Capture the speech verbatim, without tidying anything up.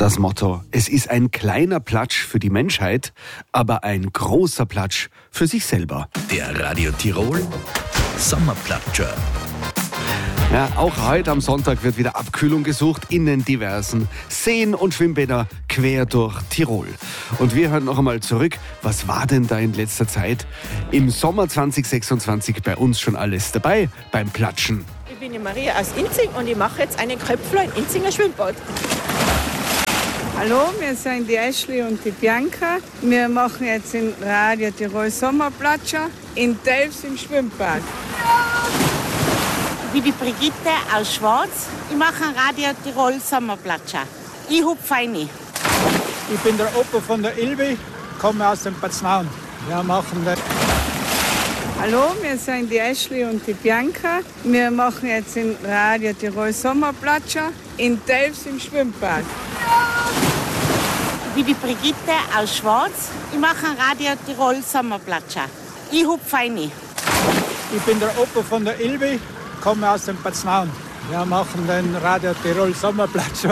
Das Motto: Es ist ein kleiner Platsch für die Menschheit, aber ein großer Platsch für sich selber. Der Radio Tirol Sommerplatscher. Ja, auch heute am Sonntag wird wieder Abkühlung gesucht in den diversen Seen und Schwimmbäder quer durch Tirol. Und wir hören noch einmal zurück, was war denn da in letzter Zeit im Sommer zwanzig sechsundzwanzig bei uns schon alles dabei beim Platschen? Ich bin die Maria aus Inzing und ich mache jetzt einen Kröpfler im Inzinger Schwimmbad. Hallo, wir sind die Ashley und die Bianca. Wir machen jetzt in Radio Tirol Sommerplatscher in Delfs im Schwimmbad. Ich bin die Brigitte aus Schwarz. Ich mache einen Radio Tirol Sommerplatscher. Ich hupfe rein. Ich bin der Opa von der Ilvi, komme aus dem Paznaun. Wir machen das. Hallo, wir sind die Ashley und die Bianca. Wir machen jetzt in Radio Tirol Sommerplatscher in Delfs im Schwimmbad. Ich bin die Brigitte aus Schwarz. Ich mache einen Radio Tirol Sommerplatscher. Ich hupfe rein. Ich bin der Opa von der Ilvi, komme aus dem Paznaun. Wir machen den Radio Tirol Sommerplatscher.